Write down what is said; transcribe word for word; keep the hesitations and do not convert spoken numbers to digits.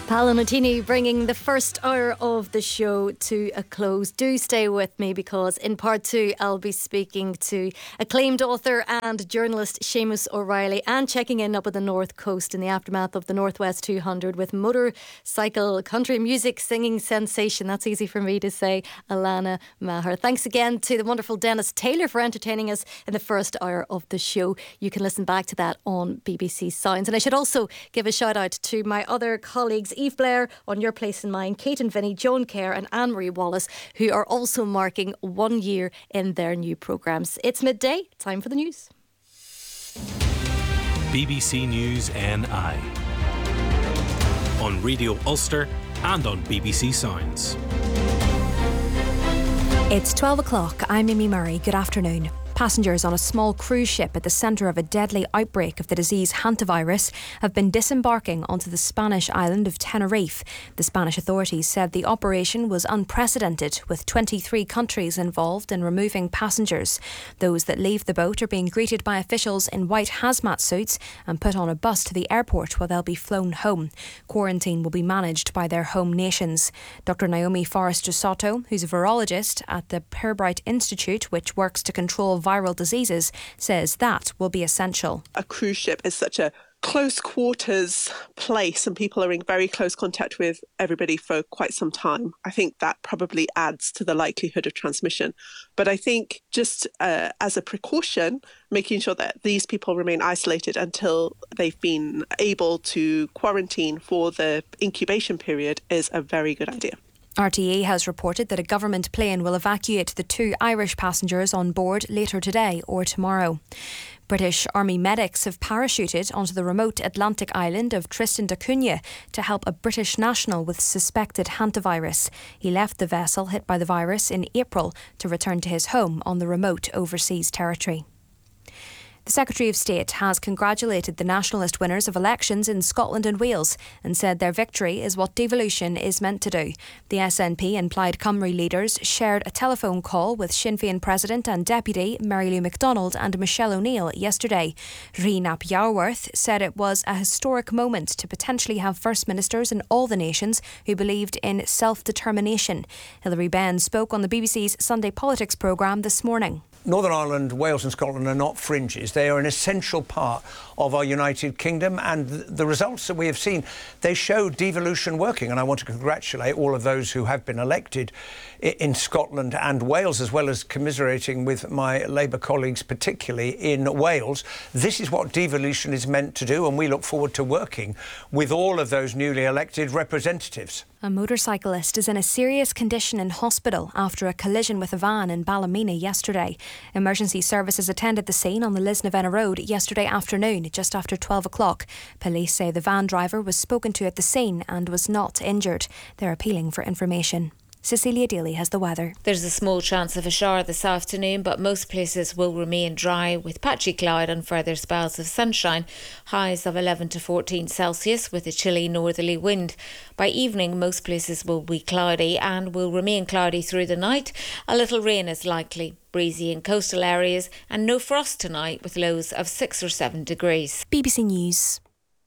Paolo Nutini bringing the first hour of the show to a close. Do stay with me because in part two I'll be speaking to acclaimed author and journalist Seamus O'Reilly and checking in up at the North Coast in the aftermath of the Northwest two hundred with motorcycle country music singing sensation, that's easy for me to say, Alana Maher. Thanks again to the wonderful Dennis Taylor for entertaining us in the first hour of the show. You can listen back to that on B B C Sounds. And I should also give a shout out to my other colleagues, Eve Blair on Your Place in Mine, Kate and Vinny, Joan Kerr and Anne-Marie Wallace, who are also marking one year in their new programmes. It's midday, time for the news. B B C News N I on Radio Ulster and on B B C Sounds. It's twelve o'clock. I'm Amy Murray. Good afternoon. Passengers on a small cruise ship at the centre of a deadly outbreak of the disease hantavirus have been disembarking onto the Spanish island of Tenerife. The Spanish authorities said the operation was unprecedented, with twenty-three countries involved in removing passengers. Those that leave the boat are being greeted by officials in white hazmat suits and put on a bus to the airport where they'll be flown home. Quarantine will be managed by their home nations. Doctor Naomi Forrester Soto, who's a virologist at the Pirbright Institute, which works to control viral diseases, says that will be essential. A cruise ship is such a close quarters place and people are in very close contact with everybody for quite some time. I think that probably adds to the likelihood of transmission. But I think just uh, as a precaution, making sure that these people remain isolated until they've been able to quarantine for the incubation period is a very good idea. R T E has reported that a government plane will evacuate the two Irish passengers on board later today or tomorrow. British Army medics have parachuted onto the remote Atlantic island of Tristan da Cunha to help a British national with suspected hantavirus. He left the vessel hit by the virus in April to return to his home on the remote overseas territory. The Secretary of State has congratulated the nationalist winners of elections in Scotland and Wales and said their victory is what devolution is meant to do. The S N P and Plaid Cymru leaders shared a telephone call with Sinn Féin President and Deputy Mary Lou McDonald and Michelle O'Neill yesterday. Rhys ap Iorwerth said it was a historic moment to potentially have First Ministers in all the nations who believed in self-determination. Hilary Benn spoke on the B B C's Sunday Politics programme this morning. Northern Ireland, Wales and Scotland are not fringes. They are an essential part of our United Kingdom, and the results that we have seen, they show devolution working, and I want to congratulate all of those who have been elected in Scotland and Wales, as well as commiserating with my Labour colleagues, particularly in Wales. This is what devolution is meant to do, and we look forward to working with all of those newly elected representatives. A motorcyclist is in a serious condition in hospital after a collision with a van in Ballymena yesterday. Emergency services attended the scene on the Lisnavenna Road yesterday afternoon, just after twelve o'clock. Police say the van driver was spoken to at the scene and was not injured. They're appealing for information. Cecilia Daly has the weather. There's a small chance of a shower this afternoon, but most places will remain dry with patchy cloud and further spells of sunshine. Highs of eleven to fourteen Celsius with a chilly northerly wind. By evening, most places will be cloudy and will remain cloudy through the night. A little rain is likely. Breezy in coastal areas and no frost tonight with lows of six or seven degrees. B B C News.